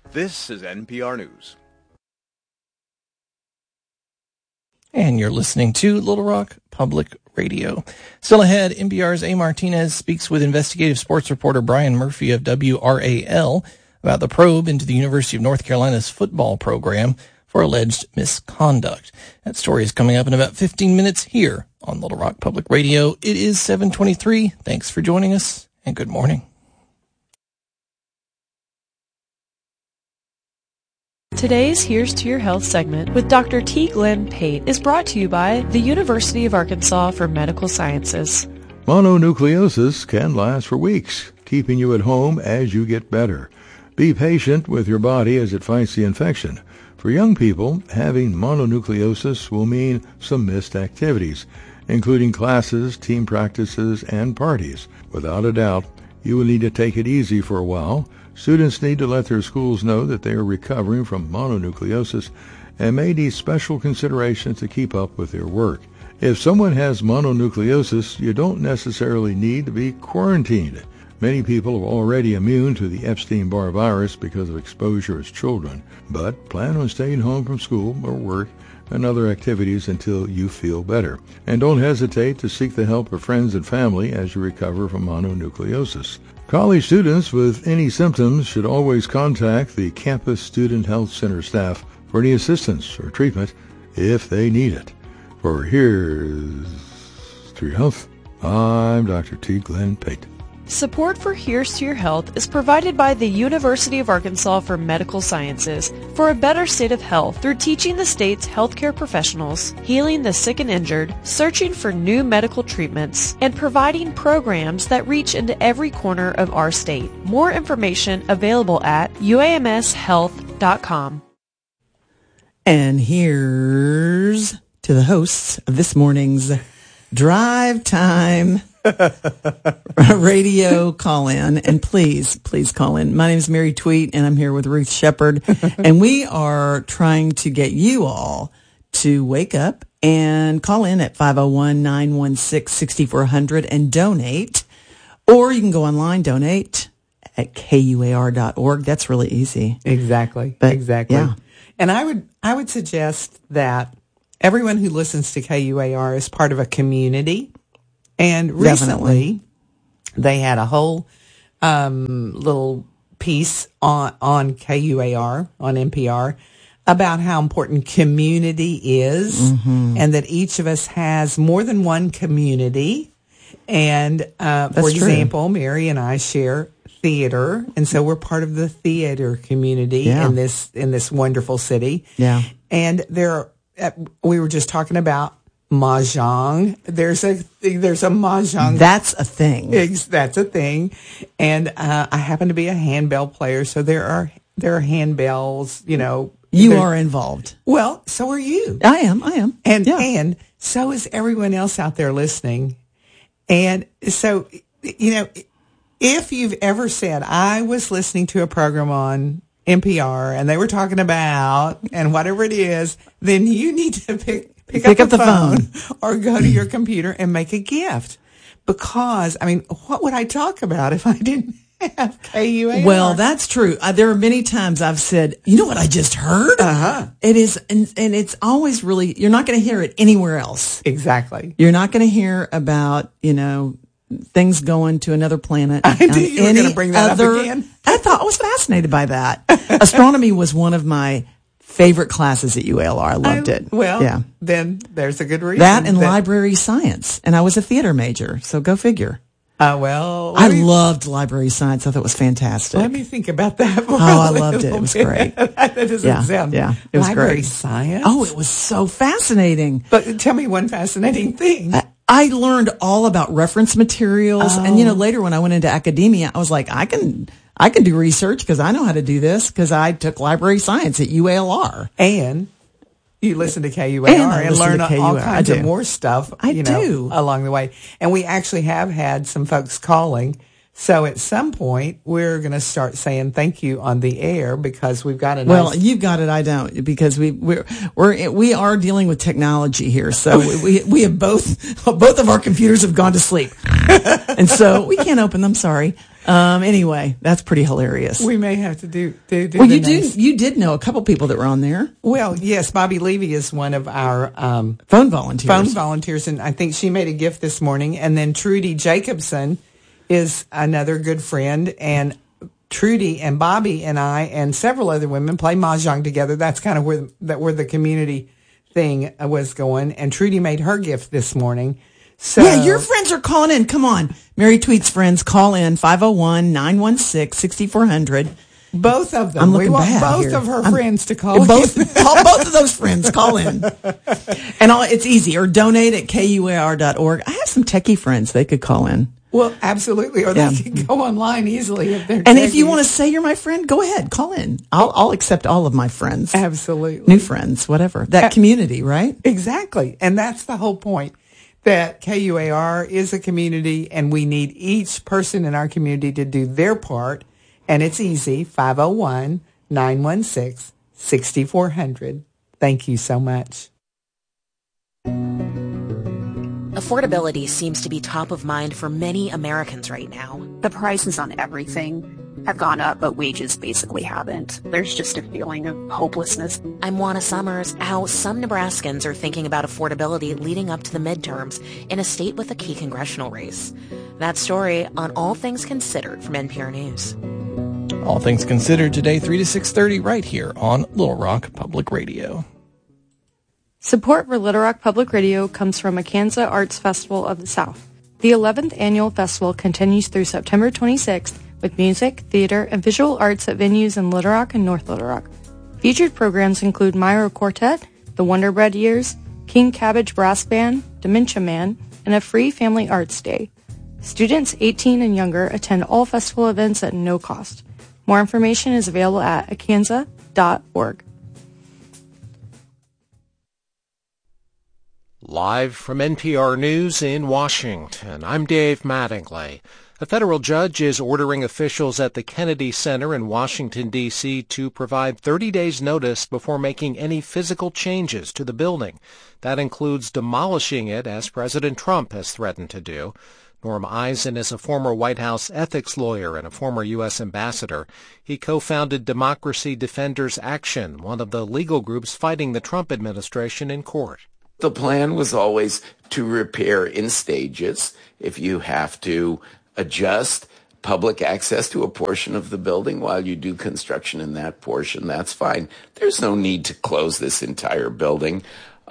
This is NPR News. And you're listening to Little Rock Public Radio. Still ahead, NPR's A. Martinez speaks with investigative sports reporter Brian Murphy of WRAL about the probe into the University of North Carolina's football program for alleged misconduct. That story is coming up in about 15 minutes here on Little Rock Public Radio. It is 7:23. Thanks for joining us, and good morning. Today's Here's to Your Health segment with Dr. T. Glenn Pate is brought to you by the University of Arkansas for Medical Sciences. Mononucleosis can last for weeks, keeping you at home as you get better. Be patient with your body as it fights the infection. For young people, having mononucleosis will mean some missed activities, including classes, team practices, and parties. Without a doubt, you will need to take it easy for a while. Students need to let their schools know that they are recovering from mononucleosis and may need special consideration to keep up with their work. If someone has mononucleosis, you don't necessarily need to be quarantined. Many people are already immune to the Epstein-Barr virus because of exposure as children, but plan on staying home from school or work and other activities until you feel better. And don't hesitate to seek the help of friends and family as you recover from mononucleosis. College students with any symptoms should always contact the Campus Student Health Center staff for any assistance or treatment if they need it. For Here's to Your Health, I'm Dr. T. Glenn Pate. Support for Here's to Your Health is provided by the University of Arkansas for Medical Sciences for a better state of health through teaching the state's healthcare professionals, healing the sick and injured, searching for new medical treatments, and providing programs that reach into every corner of our state. More information available at uamshealth.com. And here's to the hosts of this morning's Drive Time radio call-in, and please call in. My name is Mary Tweet, and I'm here with Ruth Shepard, and we are trying to get you all to wake up and call in at 501-916-6400 and donate, or you can go online, donate at KUAR.org. That's really easy. Exactly. Yeah. And I would suggest that everyone who listens to KUAR is part of a community. And recently, they had a whole little piece on KUAR, on NPR, about how important community is, and that each of us has more than one community. And for example, Mary and I share theater, and so we're part of the theater community in this wonderful city. Yeah. And we were just talking about mahjong. There's a mahjong. That's a thing. That's a thing. And I happen to be a handbell player, so there are handbells. You are involved. Well, so are you. I am. And so is everyone else out there listening. And so if you've ever said, I was listening to a program on NPR and they were talking about and whatever it is, then you need to pick up the phone or go to your computer and make a gift. Because, what would I talk about if I didn't have KUAR? Well, that's true. There are many times I've said, you know what I just heard? It is, and it's always really, you're not going to hear it anywhere else. Exactly. You're not going to hear about, things going to another planet. I knew you were going to bring that up again. I was fascinated by that. Astronomy was one of my favorite classes at UALR. I loved it. Well, then there's a good reason. That and library science. And I was a theater major, so go figure. I loved library science. I thought it was fantastic. Let me think about that. I loved it. It was great. That doesn't sound. Yeah, it was library great. Science. Oh, it was so fascinating. But tell me one fascinating thing. I learned all about reference materials, and later when I went into academia, I was like, I can do research because I know how to do this because I took library science at UALR. And you listen to KUAR and learn all kinds of more stuff. I do along the way. And we actually have had some folks calling So at some point, we're going to start saying thank you on the air because we've got a nice... Well, you've got it. I don't, because we are dealing with technology here. So we have both of our computers have gone to sleep, and so we can't open them. Sorry. Anyway, that's pretty hilarious. We may have to do well, you did know a couple people that were on there. Well, yes, Bobby Levy is one of our phone volunteers, and I think she made a gift this morning. And then Trudy Jacobson is another good friend, and Trudy and Bobby and I and several other women play mahjong together. That's kind of where the community thing was going. And Trudy made her gift this morning. So, yeah, your friends are calling in. Come on. Mary Tweet's friends, call in 501-916-6400. Both of them. I'm looking we want bad both here. of her friends to call. Both of those friends, call in. And it's easy. Or donate at KUAR.org. I have some techie friends. They could call in. Well, absolutely. Or they can go online easily if they're And if you want to say you're my friend, go ahead. Call in. I'll accept all of my friends. Absolutely. New friends, whatever. That community, right? Exactly. And that's the whole point. That KUAR is a community, and we need each person in our community to do their part. And it's easy, 501-916-6400. Thank you so much. Affordability seems to be top of mind for many Americans right now. The prices on everything have gone up, but wages basically haven't. There's just a feeling of hopelessness. I'm Juana Summers. How some Nebraskans are thinking about affordability leading up to the midterms in a state with a key congressional race. That story on All Things Considered from NPR News. All Things Considered today, 3 to 6:30, right here on Little Rock Public Radio. Support for Little Rock Public Radio comes from Akansa Arts Festival of the South. The 11th annual festival continues through September 26th with music, theater, and visual arts at venues in Little Rock and North Little Rock. Featured programs include Myro Quartet, The Wonder Bread Years, King Cabbage Brass Band, Dementia Man, and a free family arts day. Students 18 and younger attend all festival events at no cost. More information is available at akansa.org. Live from NPR News in Washington, I'm Dave Mattingly. A federal judge is ordering officials at the Kennedy Center in Washington, D.C. to provide 30 days' notice before making any physical changes to the building. That includes demolishing it, as President Trump has threatened to do. Norm Eisen is a former White House ethics lawyer and a former U.S. ambassador. He co-founded Democracy Defenders Action, one of the legal groups fighting the Trump administration in court. The plan was always to repair in stages. If you have to adjust public access to a portion of the building while you do construction in that portion, that's fine. There's no need to close this entire building.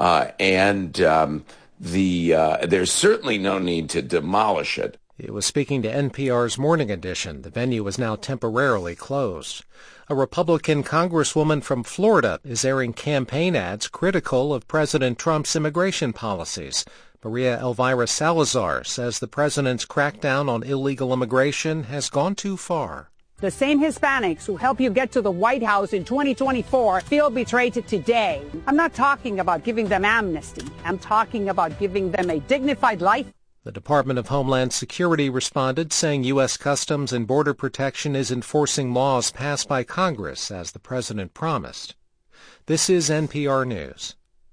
There's certainly no need to demolish it. He was speaking to NPR's Morning Edition. The venue is now temporarily closed. A Republican congresswoman from Florida is airing campaign ads critical of President Trump's immigration policies. Maria Elvira Salazar says the president's crackdown on illegal immigration has gone too far. The same Hispanics who help you get to the White House in 2024 feel betrayed today. I'm not talking about giving them amnesty. I'm talking about giving them a dignified life. The Department of Homeland Security responded, saying U.S. Customs and Border Protection is enforcing laws passed by Congress, as the president promised. This is NPR News.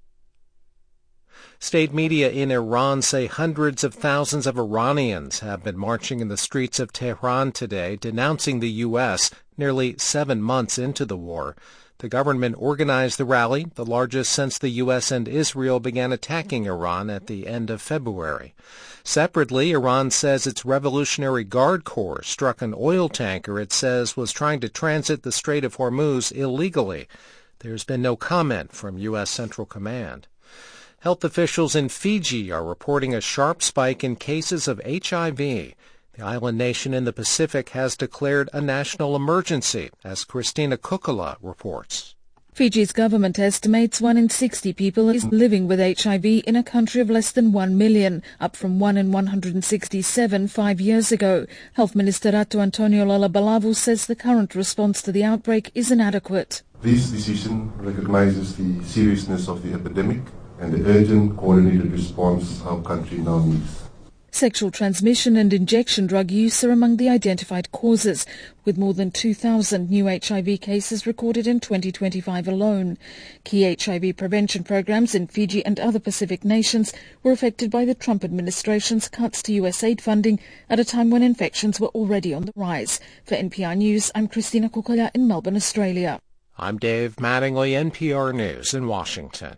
State media in Iran say hundreds of thousands of Iranians have been marching in the streets of Tehran today, denouncing the U.S. nearly 7 months into the war. The government organized the rally, the largest since the U.S. and Israel began attacking Iran at the end of February. Separately, Iran says its Revolutionary Guard Corps struck an oil tanker it says was trying to transit the Strait of Hormuz illegally. There's been no comment from U.S. Central Command. Health officials in Fiji are reporting a sharp spike in cases of HIV. The island nation in the Pacific has declared a national emergency, as Christina Kukula reports. Fiji's government estimates 1 in 60 people is living with HIV in a country of less than 1 million, up from 1 in 167 5 years ago. Health Minister Ratu Antonio Lalabalavu says the current response to the outbreak is inadequate. This decision recognizes the seriousness of the epidemic and the urgent coordinated response our country now needs. Sexual transmission and injection drug use are among the identified causes, with more than 2,000 new HIV cases recorded in 2025 alone. Key HIV prevention programs in Fiji and other Pacific nations were affected by the Trump administration's cuts to U.S. aid funding at a time when infections were already on the rise. For NPR News, I'm Christina Kukola in Melbourne, Australia. I'm Dave Mattingly, NPR News in Washington.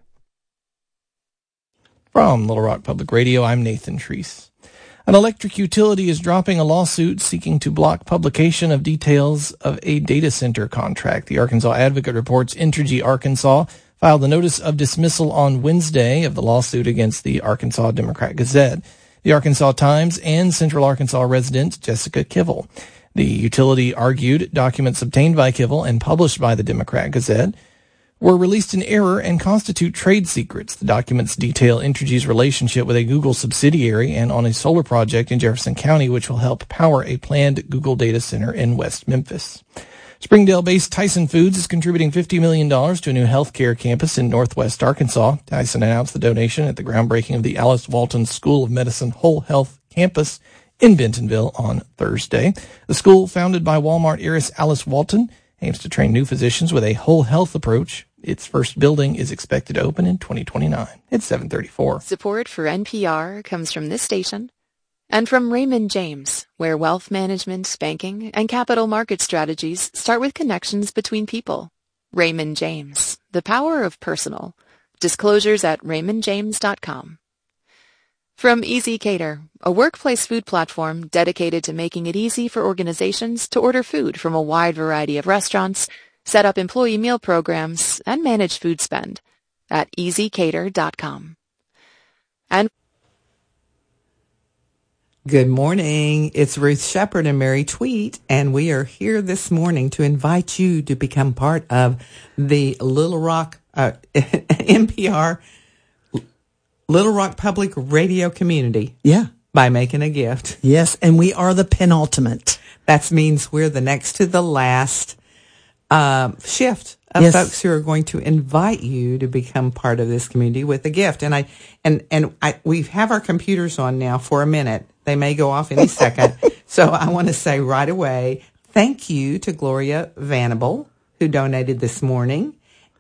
From Little Rock Public Radio, I'm Nathan Treese. An electric utility is dropping a lawsuit seeking to block publication of details of a data center contract. The Arkansas Advocate reports Entergy Arkansas filed a notice of dismissal on Wednesday of the lawsuit against the Arkansas Democrat-Gazette, the Arkansas Times, and Central Arkansas resident Jessica Kivel. The utility argued documents obtained by Kivel and published by the Democrat-Gazette were released in error and constitute trade secrets. The documents detail Entergy's relationship with a Google subsidiary and on a solar project in Jefferson County, which will help power a planned Google data center in West Memphis. Springdale-based Tyson Foods is contributing $50 million to a new healthcare campus in Northwest Arkansas. Tyson announced the donation at the groundbreaking of the Alice Walton School of Medicine Whole Health Campus in Bentonville on Thursday. The school, founded by Walmart heiress Alice Walton, aims to train new physicians with a whole health approach. Its first building is expected to open in 2029. It's 7:34. Support for NPR comes from this station and from Raymond James, where wealth management, banking, and capital market strategies start with connections between people. Raymond James, the power of personal. Disclosures at raymondjames.com. From Easy Cater, a workplace food platform dedicated to making it easy for organizations to order food from a wide variety of restaurants, set up employee meal programs, and manage food spend at easycater.com. And good morning. It's Ruth Shepard and Mary Tweet, and we are here this morning to invite you to become part of the Little Rock NPR Little Rock Public Radio community. Yeah. By making a gift. Yes, and we are the penultimate. That means we're the next to the last shift of folks who are going to invite you to become part of this community with a gift. And we have our computers on now for a minute. They may go off any second. So I want to say right away, thank you to Gloria Vanable, who donated this morning.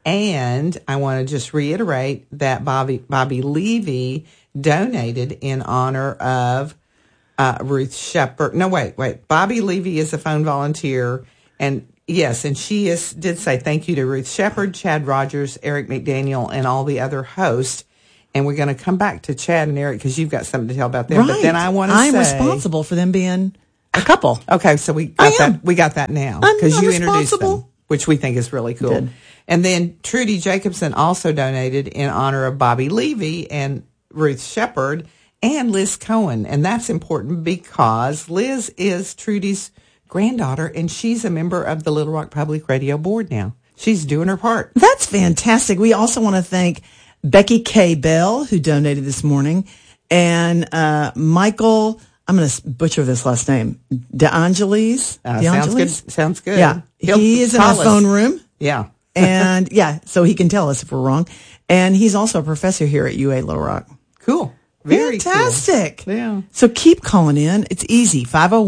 And I want to just reiterate that Bobby Levy donated in honor of Ruth Shepard. No, wait. Bobby Levy is a phone volunteer. And yes, and she did say thank you to Ruth Shepard, Chad Rogers, Eric McDaniel, and all the other hosts. And we're going to come back to Chad and Eric because you've got something to tell about them. Right. But then I'm responsible for them being a couple. Okay, so we got that now because you introduced them, which we think is really cool. Good. And then Trudy Jacobson also donated in honor of Bobby Levy and Ruth Shepard and Liz Cohen. And that's important because Liz is Trudy's granddaughter, and she's a member of the Little Rock Public Radio Board now. She's doing her part. That's fantastic. We also want to thank Becky K. Bell, who donated this morning, and Michael, I'm going to butcher this last name, DeAngelis. Sounds good. Yeah. He is in our phone room. Yeah. And so he can tell us if we're wrong. And he's also a professor here at UA Little Rock. Cool. Very fantastic. Cool. Yeah. So keep calling in. It's easy.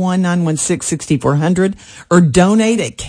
501-916-6400 or donate at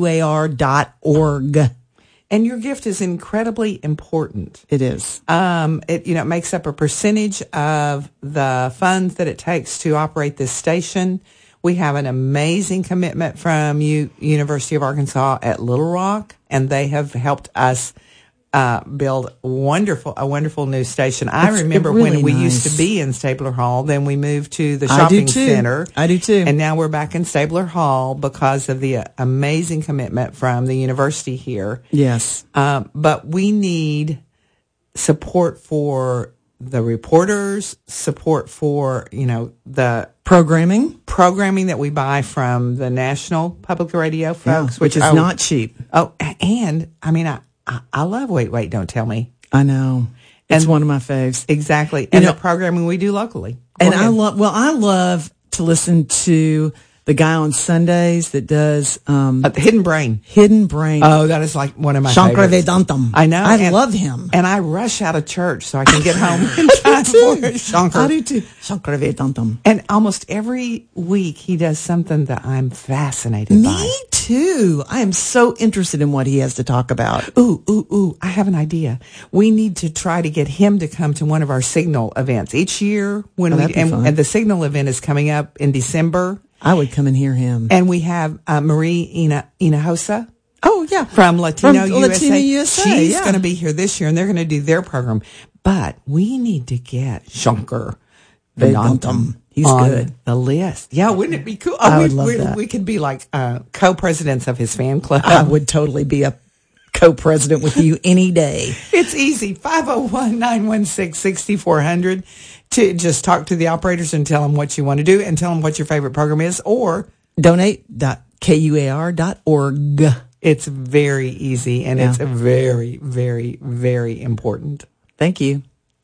kuar.org. And your gift is incredibly important. It is. It makes up a percentage of the funds that it takes to operate this station. We have an amazing commitment from University of Arkansas at Little Rock, and they have helped us build a wonderful new station. I remember when we used to be in Stabler Hall, then we moved to the shopping center. I do too. And now we're back in Stabler Hall because of the amazing commitment from the university here. Yes. But we need support for the reporters, support for, the programming that we buy from the National Public Radio folks, which is not cheap. Oh, and I love Wait, Don't Tell Me. I know. It's one of my faves. Exactly. And the programming we do locally. I love to listen to the guy on Sundays that does Hidden Brain. Hidden Brain. Oh, that is like one of my Shankar favorites. Vedantam. I know. I love him. And I rush out of church so I can get home in time for Shankar. I do too. Shankar Vedantam. And almost every week he does something that I'm fascinated by. Me too. I am so interested in what he has to talk about. Ooh, I have an idea. We need to try to get him to come to one of our Signal events each year when and the Signal event is coming up in December. I would come and hear him. And we have Marie Hinojosa. Oh, yeah. From Latino USA. She's going to be here this year, and they're going to do their program. But we need to get Shankar Vedantam. He's on good. The list. Yeah, wouldn't it be cool? I would love that. We could be like co-presidents of his fan club. I would totally be a co-president with you any day. It's easy. 501-916-6400 to just talk to the operators and tell them what you want to do and tell them what your favorite program is, or donate.kuar.org. It's very easy, and it's very, very, very important. Thank you.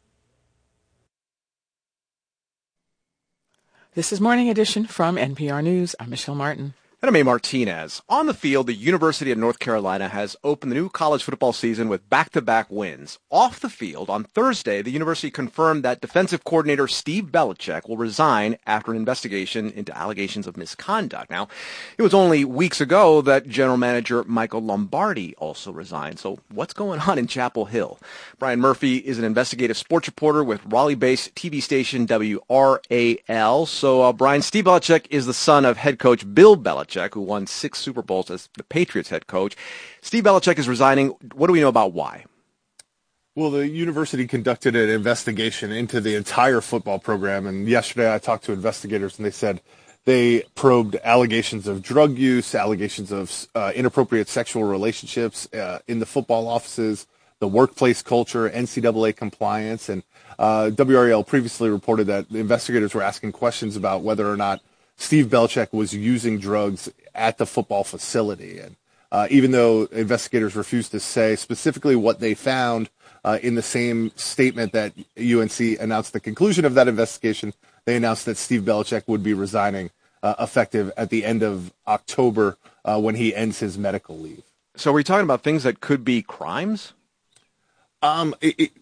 This is Morning Edition from NPR News. I'm Michelle Martin. And I'm A. Martinez. On the field, the University of North Carolina has opened the new college football season with back-to-back wins. Off the field, on Thursday, the university confirmed that defensive coordinator Steve Belichick will resign after an investigation into allegations of misconduct. Now, it was only weeks ago that general manager Michael Lombardi also resigned. So what's going on in Chapel Hill? Brian Murphy is an investigative sports reporter with Raleigh-based TV station WRAL. So, Brian, Steve Belichick is the son of head coach Bill Belichick, who won 6 Super Bowls as the Patriots head coach. Steve Belichick is resigning. What do we know about why? Well, the university conducted an investigation into the entire football program, and yesterday I talked to investigators, and they said they probed allegations of drug use, allegations of inappropriate sexual relationships in the football offices, the workplace culture, NCAA compliance, and WRAL previously reported that the investigators were asking questions about whether or not Steve Belichick was using drugs at the football facility. And even though investigators refused to say specifically what they found in the same statement that UNC announced the conclusion of that investigation, they announced that Steve Belichick would be resigning effective at the end of October when he ends his medical leave. So are we talking about things that could be crimes? Among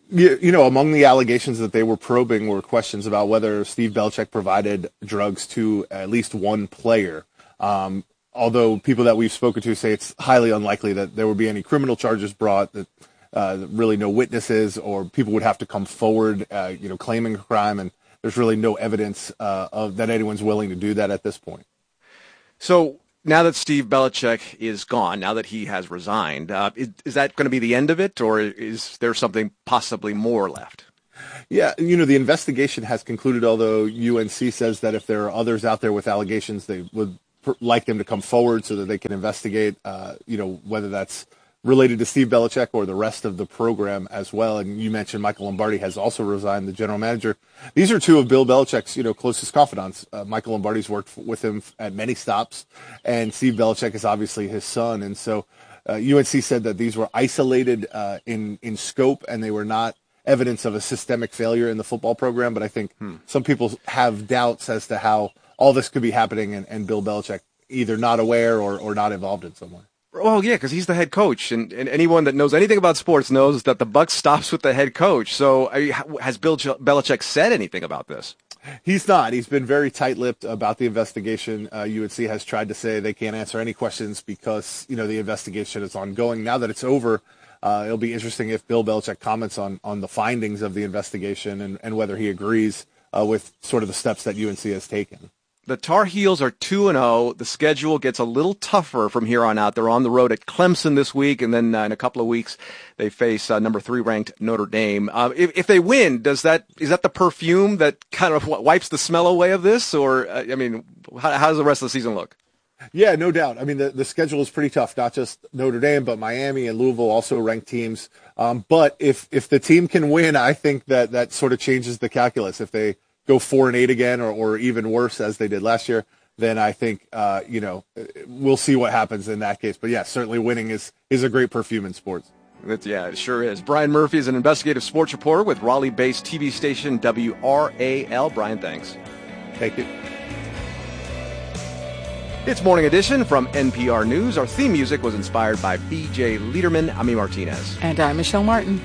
the allegations that they were probing were questions about whether Steve Belichick provided drugs to at least one player. Although people that we've spoken to say it's highly unlikely that there would be any criminal charges brought, that really no witnesses or people would have to come forward, claiming a crime, and there's really no evidence of that anyone's willing to do that at this point. So now that Steve Belichick is gone, now that he has resigned, is that going to be the end of it, or is there something possibly more left? Yeah, the investigation has concluded, although UNC says that if there are others out there with allegations, they would like them to come forward so that they can investigate, whether that's related to Steve Belichick or the rest of the program as well. And you mentioned Michael Lombardi has also resigned, the general manager. These are two of Bill Belichick's, closest confidants. Michael Lombardi's worked with him at many stops, and Steve Belichick is obviously his son. And so UNC said that these were isolated in scope, and they were not evidence of a systemic failure in the football program. But I think some people have doubts as to how all this could be happening, and Bill Belichick either not aware or not involved in some way. Well, yeah, because he's the head coach, and anyone that knows anything about sports knows that the buck stops with the head coach. So has Bill Belichick said anything about this? He's not. He's been very tight-lipped about the investigation. UNC has tried to say they can't answer any questions because, the investigation is ongoing. Now that it's over, it'll be interesting if Bill Belichick comments on the findings of the investigation and whether he agrees with sort of the steps that UNC has taken. The Tar Heels are 2-0. The schedule gets a little tougher from here on out. They're on the road at Clemson this week, and then in a couple of weeks they face number 3 ranked Notre Dame. If they win, is that the perfume that kind of wipes the smell away of this, or how does the rest of the season look? Yeah, no doubt. I mean, the schedule is pretty tough. Not just Notre Dame, but Miami and Louisville also ranked teams. But if the team can win, I think that sort of changes the calculus. If they go 4-8 again, or even worse as they did last year, then I think we'll see what happens in that case. But yeah, certainly winning is a great perfume in sports. It sure is. Brian Murphy is an investigative sports reporter with Raleigh-based TV station WRAL. Brian, thanks. Thank you. It's Morning Edition from NPR News. Our theme music was inspired by B.J. Liederman. I'm E. Martinez. And I'm Michelle Martin.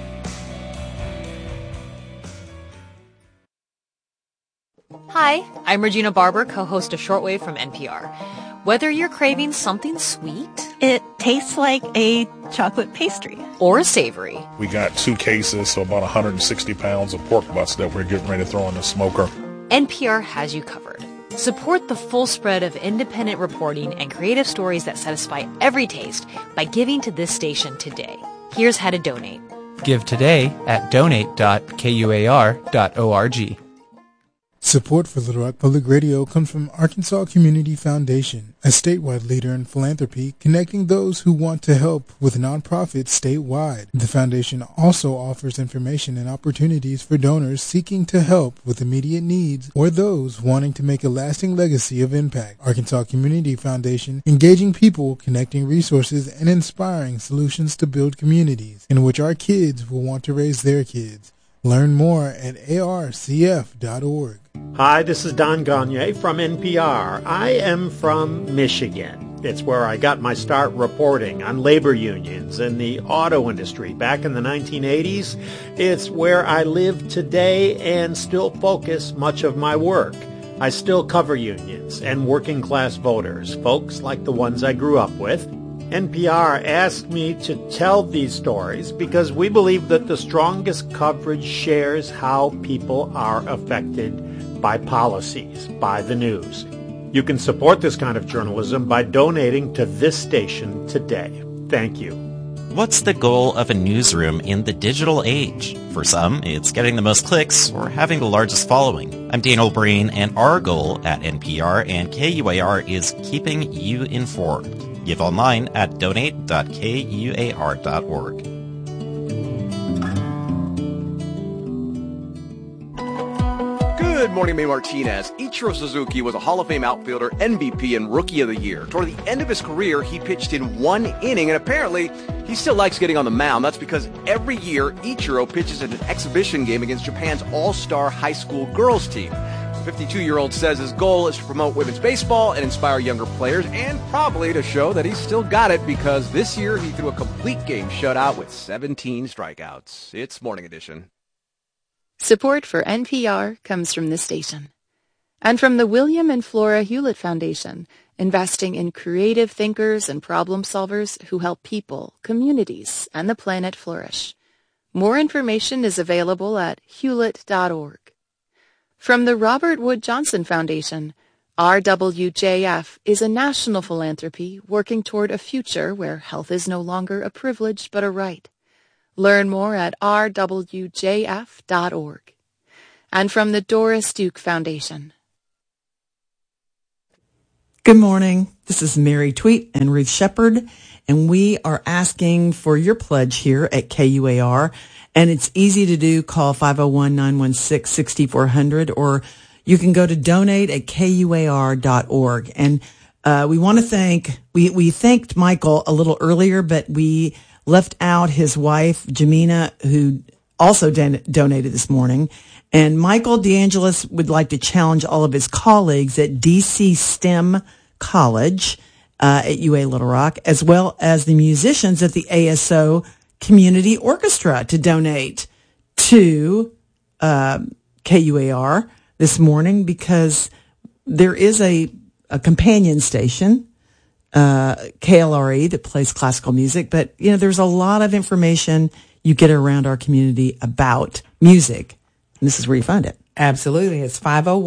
Hi, I'm Regina Barber, co-host of Shortwave from NPR. Whether you're craving something sweet, it tastes like a chocolate pastry, or savory. We got 2 cases, so about 160 pounds of pork butts that we're getting ready to throw in the smoker. NPR has you covered. Support the full spread of independent reporting and creative stories that satisfy every taste by giving to this station today. Here's how to donate. Give today at donate.kuar.org. Support for Little Rock Public Radio comes from Arkansas Community Foundation, a statewide leader in philanthropy, connecting those who want to help with nonprofits statewide. The foundation also offers information and opportunities for donors seeking to help with immediate needs or those wanting to make a lasting legacy of impact. Arkansas Community Foundation, engaging people, connecting resources, and inspiring solutions to build communities in which our kids will want to raise their kids. Learn more at arcf.org. Hi, this is Don Gagne from NPR. I am from Michigan. It's where I got my start reporting on labor unions and the auto industry back in the 1980s. It's where I live today and still focus much of my work. I still cover unions and working class voters, folks like the ones I grew up with. NPR asked me to tell these stories because we believe that the strongest coverage shares how people are affected by policies, by the news. You can support this kind of journalism by donating to this station today. Thank you. What's the goal of a newsroom in the digital age? For some, it's getting the most clicks or having the largest following. I'm Daniel Breen, and our goal at NPR and KUAR is keeping you informed. Give online at donate.kuar.org. Good morning, May Martinez. Ichiro Suzuki was a Hall of Fame outfielder, MVP, and Rookie of the Year. Toward the end of his career, he pitched in 1 inning, and apparently he still likes getting on the mound. That's because every year, Ichiro pitches in an exhibition game against Japan's all-star high school girls team. The 52-year-old says his goal is to promote women's baseball and inspire younger players, and probably to show that he's still got it, because this year he threw a complete game shutout with 17 strikeouts. It's Morning Edition. Support for NPR comes from this station. And from the William and Flora Hewlett Foundation, investing in creative thinkers and problem solvers who help people, communities, and the planet flourish. More information is available at hewlett.org. From the Robert Wood Johnson Foundation, RWJF is a national philanthropy working toward a future where health is no longer a privilege but a right. Learn more at rwjf.org. And from the Doris Duke Foundation. Good morning. This is Mary Tweet and Ruth Shepard, and we are asking for your pledge here at KUAR. And it's easy to do. Call 501-916-6400, or you can go to donate@kuar.org. And we want to thank, we thanked Michael a little earlier, but we left out his wife, Jamina, who also donated this morning. And Michael DeAngelis would like to challenge all of his colleagues at DC STEM College at UA Little Rock, as well as the musicians at the ASO Community Orchestra, to donate to KUAR this morning, because there is a companion station, KLRE, that plays classical music. But, you know, there's a lot of information you get around our community about music. And this is where you find it. Absolutely. It's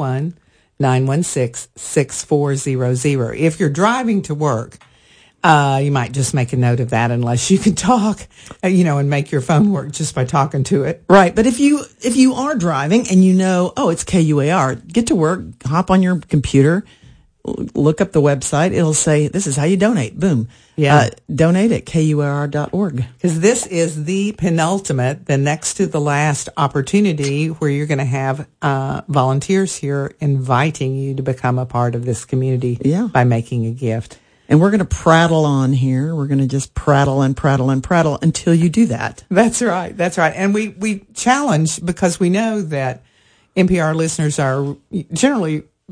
501-916-6400. If you're driving to work, you might just make a note of that, unless you can talk, and make your phone work just by talking to it. Right. But if you are driving and it's KUAR, get to work, hop on your computer, look up the website. It'll say, this is how you donate. Boom. Yeah. Donate at KUAR.org. Because this is the penultimate, the next to the last opportunity where you're going to have volunteers here inviting you to become a part of this community by making a gift. And we're going to prattle on here. We're going to just prattle and prattle and prattle until you do that. That's right. That's right. And we challenge, because we know that NPR listeners are generally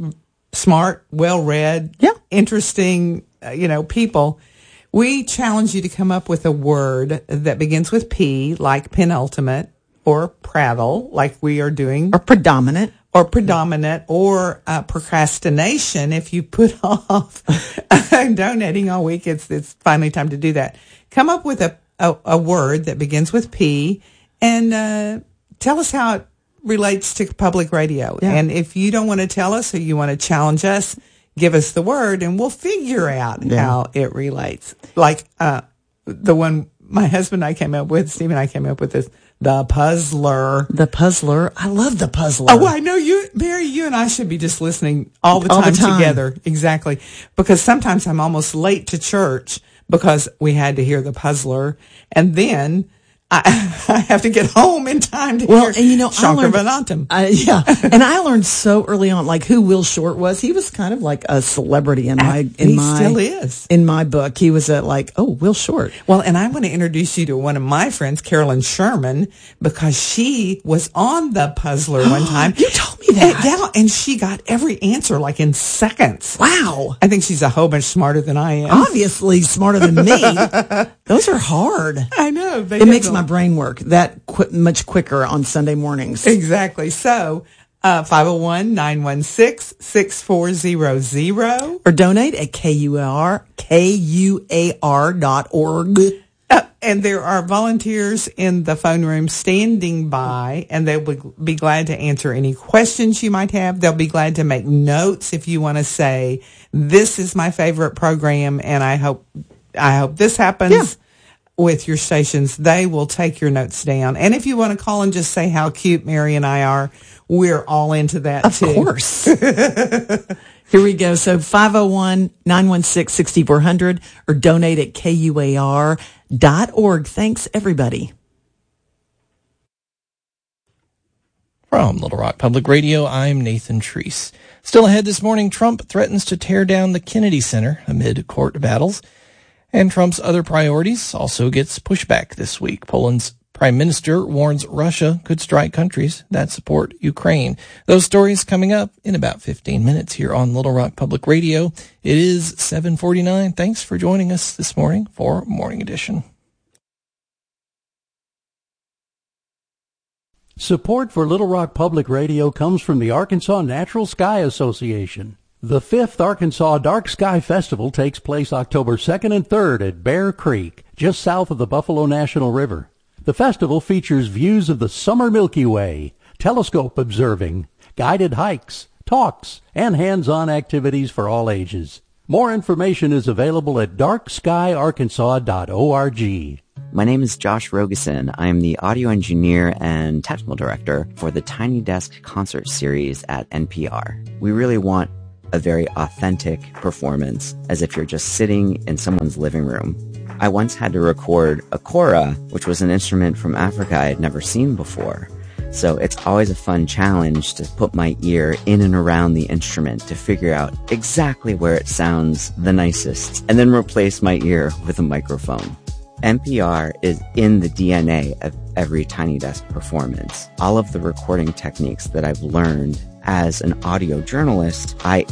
smart, well-read, interesting, people. We challenge you to come up with a word that begins with P, like penultimate, or prattle, like we are doing. Or predominant. Or procrastination. If you put off donating all week, it's finally time to do that. Come up with a word that begins with P and tell us how it relates to public radio. Yeah. And if you don't want to tell us or you want to challenge us, give us the word and we'll figure out how it relates. Like the one my husband and I came up with, Steve and I came up with this, the puzzler. The puzzler. I love the puzzler. Oh, I know Mary, you and I should be just listening all the time together. Exactly. Because sometimes I'm almost late to church because we had to hear the puzzler. And then I have to get home in time to hear Shankar Vedantam. And I learned so early on, like who Will Short was. He was kind of like a celebrity he still is. In my book, he was Will Short. Well, and I want to introduce you to one of my friends, Carolyn Sherman, because she was on the puzzler one time. You told me that. And she got every answer like in seconds. Wow. I think she's a whole bunch smarter than I am. Obviously smarter than me. Those are hard. I know. It makes my brain work that much quicker on Sunday mornings. Exactly. So, 501-916-6400. Or donate at KUAR.org. And there are volunteers in the phone room standing by, and they will be glad to answer any questions you might have. They'll be glad to make notes if you want to say, this is my favorite program, and I hope this happens with your stations. They will take your notes down. And if you want to call and just say how cute Mary and I are, we're all into that too. Of course. Here we go. So 501-916-6400 or donate at KUAR.org. Thanks, everybody. From Little Rock Public Radio, I'm Nathan Treese. Still ahead this morning, Trump threatens to tear down the Kennedy Center amid court battles. And Trump's other priorities also gets pushback this week. Poland's prime minister warns Russia could strike countries that support Ukraine. Those stories coming up in about 15 minutes here on Little Rock Public Radio. It is 7:49. Thanks for joining us this morning for Morning Edition. Support for Little Rock Public Radio comes from the Arkansas Natural Sky Association. The 5th Arkansas Dark Sky Festival takes place October 2nd and 3rd at Bear Creek, just south of the Buffalo National River. The festival features views of the summer Milky Way, telescope observing, guided hikes, talks, and hands-on activities for all ages. More information is available at darkskyarkansas.org. My name is Josh Rogeson. I am the audio engineer and technical director for the Tiny Desk concert series at NPR. We really want a very authentic performance, as if you're just sitting in someone's living room. I once had to record a kora, which was an instrument from Africa I had never seen before. So it's always a fun challenge to put my ear in and around the instrument to figure out exactly where it sounds the nicest, and then replace my ear with a microphone. NPR is in the DNA of every Tiny Desk performance. All of the recording techniques that I've learned as an audio journalist, I